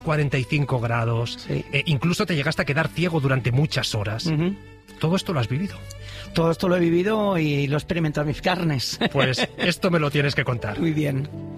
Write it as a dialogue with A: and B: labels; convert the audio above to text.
A: 45 grados,
B: Sí.
A: Incluso te llegaste a quedar ciego durante muchas horas.
B: Ujú.
A: Todo esto lo has vivido.
B: Todo esto lo he vivido y lo he experimentado en mis carnes.
A: Pues esto me lo tienes que contar.
B: Muy bien.